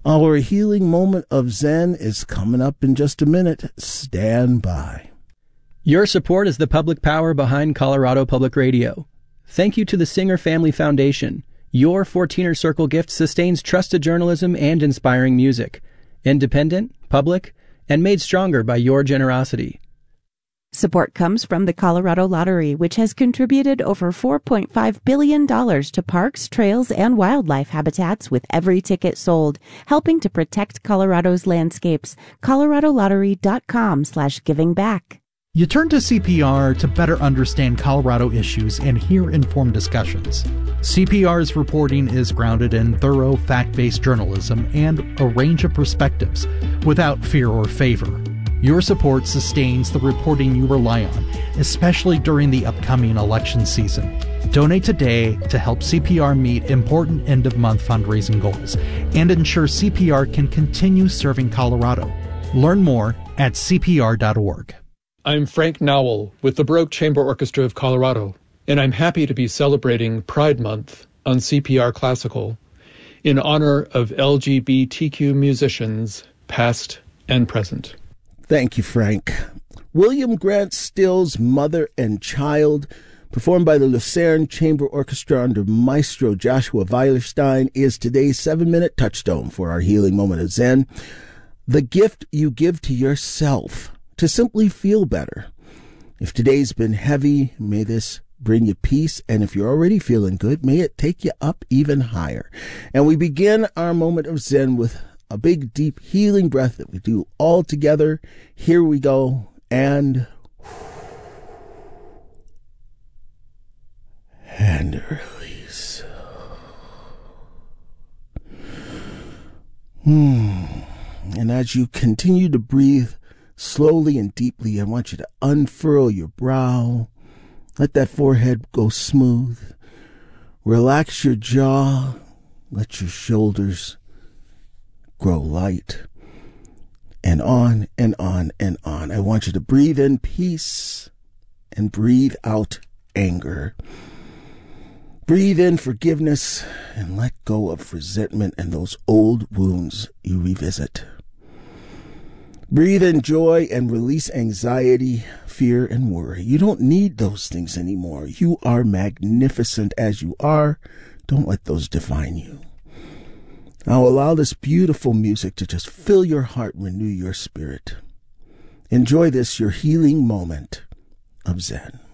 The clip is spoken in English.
Our healing moment of Zen is coming up in just a minute. Stand by. Your support is the public power behind Colorado Public Radio. Thank you to the Singer Family Foundation. Your 14er Circle gift sustains trusted journalism and inspiring music. Independent, public, and made stronger by your generosity. Support comes from the Colorado Lottery, which has contributed over $4.5 billion to parks, trails, and wildlife habitats with every ticket sold, helping to protect Colorado's landscapes. ColoradoLottery.com/givingback. You turn to CPR to better understand Colorado issues and hear informed discussions. CPR's reporting is grounded in thorough, fact-based journalism and a range of perspectives, without fear or favor. Your support sustains the reporting you rely on, especially during the upcoming election season. Donate today to help CPR meet important end-of-month fundraising goals and ensure CPR can continue serving Colorado. Learn more at CPR.org. I'm Frank Nowell with the Baroque Chamber Orchestra of Colorado, and I'm happy to be celebrating Pride Month on CPR Classical in honor of LGBTQ musicians, past and present. Thank you, Frank. William Grant Still's Mother and Child, performed by the Lucerne Chamber Orchestra under Maestro Joshua Weilerstein, is today's 7-minute touchstone for our healing moment of Zen. The gift you give to yourself to simply feel better. If today's been heavy, may this bring you peace. And if you're already feeling good, may it take you up even higher. And we begin our moment of Zen with a big, deep healing breath that we do all together. Here we go. And release. And as you continue to breathe slowly and deeply, I want you to unfurl your brow. Let that forehead go smooth. Relax your jaw. Let your shoulders grow light. And on and on and on. I want you to breathe in peace and breathe out anger. Breathe in forgiveness and let go of resentment and those old wounds you revisit. Breathe in joy and release anxiety, fear, and worry. You don't need those things anymore. You are magnificent as you are. Don't let those define you. Now allow this beautiful music to just fill your heart and renew your spirit. Enjoy this, your healing moment of Zen.